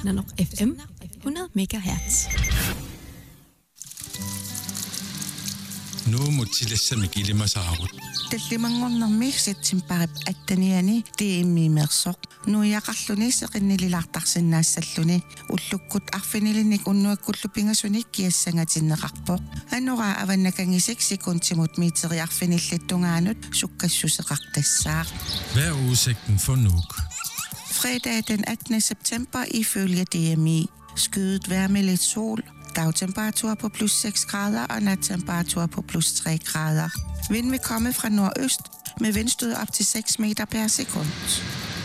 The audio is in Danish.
Nanoq FM 100 MHz. Nu mutilissami kilimasaarut. Tallimangornermi sitsimparip attaniani tiimmiimersoq nuiaqarluni seqinnililartarsinnaassalluni ullukkut arfinilinik unnuakkullu pingasuni kiassangatinneqarpoq anora avannakangisik sekuntimut miiteriarfinillittungaanut sukkassuseqartassaaq. Hvad er udsigten for Nuuk? Fredag den 18. september ifølge DMI. Skyet vejr med lidt sol. Dagtemperatur på plus 6 grader og nattemperatur på plus 3 grader. Vind vil komme fra nordøst med vindstød op til 6 meter per sekund.